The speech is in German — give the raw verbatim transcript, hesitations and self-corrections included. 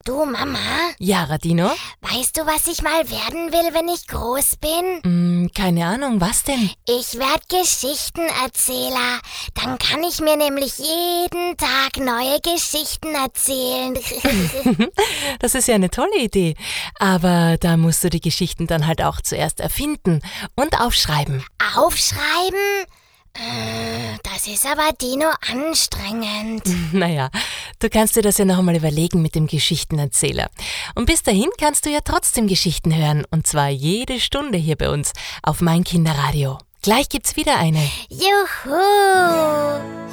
Du, Mama? Ja, Radino? Weißt du, was ich mal werden will, wenn ich groß bin? Hm, keine Ahnung, was denn? Ich werde Geschichtenerzähler. Dann kann ich mir nämlich jeden Tag neue Geschichten erzählen. Das ist ja eine tolle Idee. Aber da musst du die Geschichten dann halt auch zuerst erfinden und aufschreiben. Aufschreiben? Das ist aber, Dino, anstrengend. Naja, du kannst dir das ja noch einmal überlegen mit dem Geschichtenerzähler. Und bis dahin kannst du ja trotzdem Geschichten hören. Und zwar jede Stunde hier bei uns auf Mein Kinderradio. Gleich gibt's wieder eine. Juhu!